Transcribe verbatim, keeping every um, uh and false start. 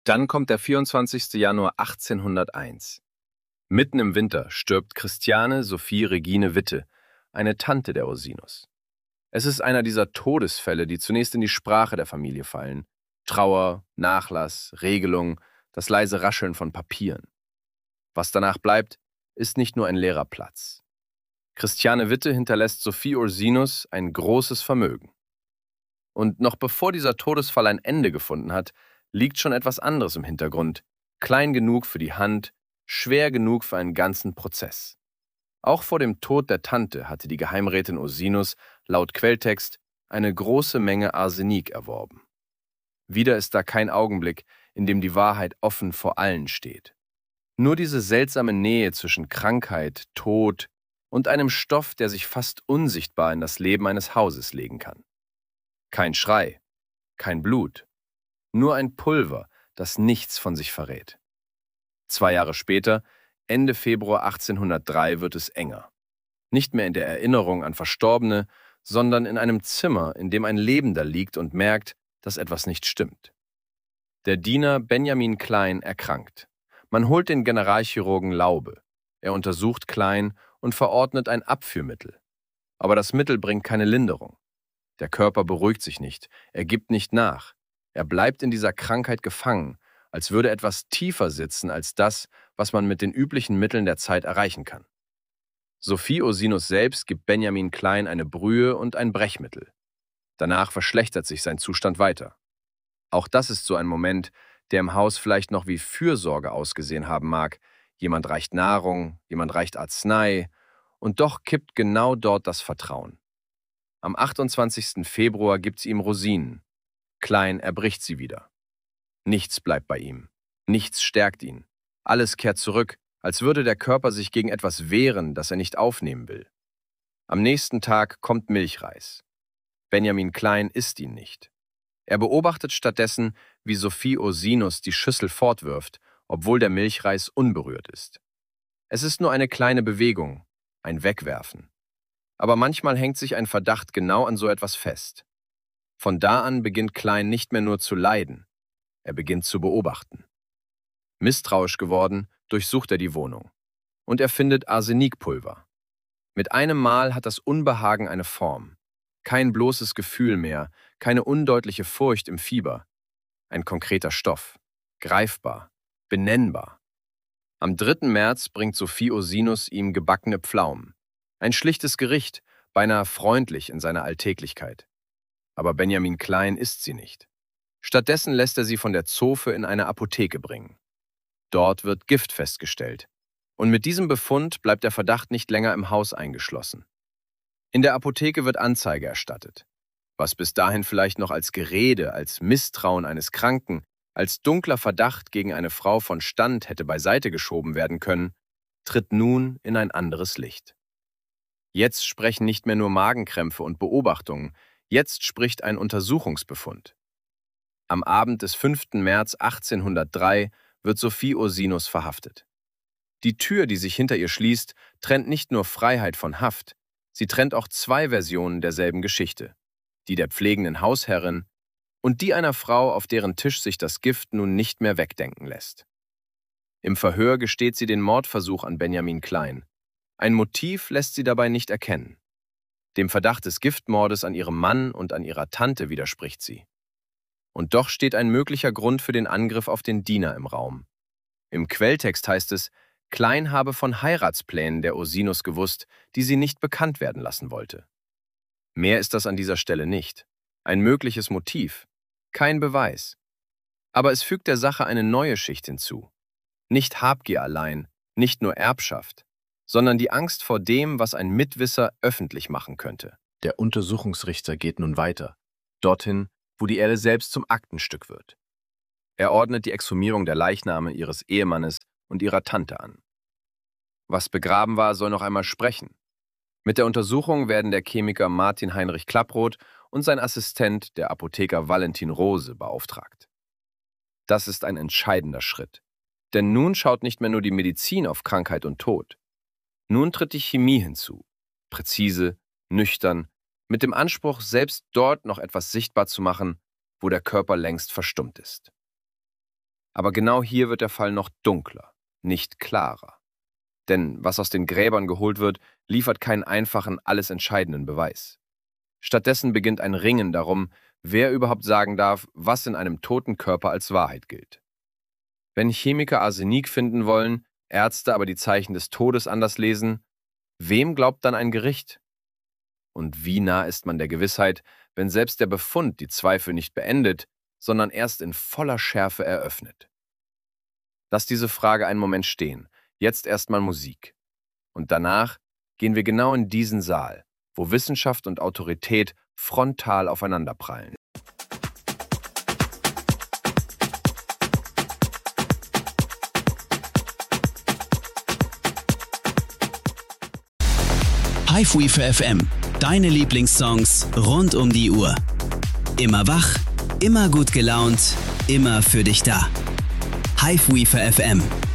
Dann kommt der vierundzwanzigste Januar achtzehnhunderteins. Mitten im Winter stirbt Christiane Sophie Regine Witte, eine Tante der Ursinus. Es ist einer dieser Todesfälle, die zunächst in die Sprache der Familie fallen. Trauer, Nachlass, Regelung, das leise Rascheln von Papieren. Was danach bleibt, ist nicht nur ein leerer Platz. Christiane Witte hinterlässt Sophie Ursinus ein großes Vermögen. Und noch bevor dieser Todesfall ein Ende gefunden hat, liegt schon etwas anderes im Hintergrund, klein genug für die Hand, schwer genug für einen ganzen Prozess. Auch vor dem Tod der Tante hatte die Geheimrätin Ursinus laut Quelltext eine große Menge Arsenik erworben. Wieder ist da kein Augenblick, in dem die Wahrheit offen vor allen steht. Nur diese seltsame Nähe zwischen Krankheit, Tod und einem Stoff, der sich fast unsichtbar in das Leben eines Hauses legen kann. Kein Schrei, kein Blut, nur ein Pulver, das nichts von sich verrät. Zwei Jahre später, Ende Februar achtzehnhundertdrei, wird es enger. Nicht mehr in der Erinnerung an Verstorbene, sondern in einem Zimmer, in dem ein Lebender liegt und merkt, dass etwas nicht stimmt. Der Diener Benjamin Klein erkrankt. Man holt den Generalchirurgen Laube. Er untersucht Klein und verordnet ein Abführmittel. Aber das Mittel bringt keine Linderung. Der Körper beruhigt sich nicht, er gibt nicht nach. Er bleibt in dieser Krankheit gefangen, als würde etwas tiefer sitzen als das, was man mit den üblichen Mitteln der Zeit erreichen kann. Sophie Ursinus selbst gibt Benjamin Klein eine Brühe und ein Brechmittel. Danach verschlechtert sich sein Zustand weiter. Auch das ist so ein Moment, der im Haus vielleicht noch wie Fürsorge ausgesehen haben mag. Jemand reicht Nahrung, jemand reicht Arznei, und doch kippt genau dort das Vertrauen. Am achtundzwanzigsten Februar gibt sie ihm Rosinen. Klein erbricht sie wieder. Nichts bleibt bei ihm. Nichts stärkt ihn. Alles kehrt zurück, als würde der Körper sich gegen etwas wehren, das er nicht aufnehmen will. Am nächsten Tag kommt Milchreis. Benjamin Klein isst ihn nicht. Er beobachtet stattdessen, wie Sophie Ursinus die Schüssel fortwirft, obwohl der Milchreis unberührt ist. Es ist nur eine kleine Bewegung, ein Wegwerfen. Aber manchmal hängt sich ein Verdacht genau an so etwas fest. Von da an beginnt Klein nicht mehr nur zu leiden, er beginnt zu beobachten. Misstrauisch geworden, durchsucht er die Wohnung. Und er findet Arsenikpulver. Mit einem Mal hat das Unbehagen eine Form. Kein bloßes Gefühl mehr, keine undeutliche Furcht im Fieber. Ein konkreter Stoff, greifbar, benennbar. Am dritten März bringt Sophie Ursinus ihm gebackene Pflaumen. Ein schlichtes Gericht, beinahe freundlich in seiner Alltäglichkeit. Aber Benjamin Klein isst sie nicht. Stattdessen lässt er sie von der Zofe in eine Apotheke bringen. Dort wird Gift festgestellt. Und mit diesem Befund bleibt der Verdacht nicht länger im Haus eingeschlossen. In der Apotheke wird Anzeige erstattet. Was bis dahin vielleicht noch als Gerede, als Misstrauen eines Kranken, als dunkler Verdacht gegen eine Frau von Stand hätte beiseite geschoben werden können, tritt nun in ein anderes Licht. Jetzt sprechen nicht mehr nur Magenkrämpfe und Beobachtungen, jetzt spricht ein Untersuchungsbefund. Am Abend des fünften März achtzehnhundertdrei wird Sophie Ursinus verhaftet. Die Tür, die sich hinter ihr schließt, trennt nicht nur Freiheit von Haft, sie trennt auch zwei Versionen derselben Geschichte, die der pflegenden Hausherrin und die einer Frau, auf deren Tisch sich das Gift nun nicht mehr wegdenken lässt. Im Verhör gesteht sie den Mordversuch an Benjamin Klein. Ein Motiv lässt sie dabei nicht erkennen. Dem Verdacht des Giftmordes an ihrem Mann und an ihrer Tante widerspricht sie. Und doch steht ein möglicher Grund für den Angriff auf den Diener im Raum. Im Quelltext heißt es, Klein habe von Heiratsplänen der Ursinus gewusst, die sie nicht bekannt werden lassen wollte. Mehr ist das an dieser Stelle nicht. Ein mögliches Motiv, kein Beweis. Aber es fügt der Sache eine neue Schicht hinzu. Nicht Habgier allein, nicht nur Erbschaft, sondern die Angst vor dem, was ein Mitwisser öffentlich machen könnte. Der Untersuchungsrichter geht nun weiter, dorthin, wo die Erde selbst zum Aktenstück wird. Er ordnet die Exhumierung der Leichname ihres Ehemannes und ihrer Tante an. Was begraben war, soll noch einmal sprechen. Mit der Untersuchung werden der Chemiker Martin Heinrich Klapproth und sein Assistent, der Apotheker Valentin Rose, beauftragt. Das ist ein entscheidender Schritt. Denn nun schaut nicht mehr nur die Medizin auf Krankheit und Tod. Nun tritt die Chemie hinzu, präzise, nüchtern, mit dem Anspruch, selbst dort noch etwas sichtbar zu machen, wo der Körper längst verstummt ist. Aber genau hier wird der Fall noch dunkler, nicht klarer. Denn was aus den Gräbern geholt wird, liefert keinen einfachen, alles entscheidenden Beweis. Stattdessen beginnt ein Ringen darum, wer überhaupt sagen darf, was in einem toten Körper als Wahrheit gilt. Wenn Chemiker Arsenik finden wollen, Ärzte aber die Zeichen des Todes anders lesen, wem glaubt dann ein Gericht? Und wie nah ist man der Gewissheit, wenn selbst der Befund die Zweifel nicht beendet, sondern erst in voller Schärfe eröffnet? Lass diese Frage einen Moment stehen. Jetzt erstmal Musik. Und danach gehen wir genau in diesen Saal, wo Wissenschaft und Autorität frontal aufeinanderprallen. Hiveweaver F M, deine Lieblingssongs rund um die Uhr. Immer wach, immer gut gelaunt, immer für dich da. Hiveweaver F M.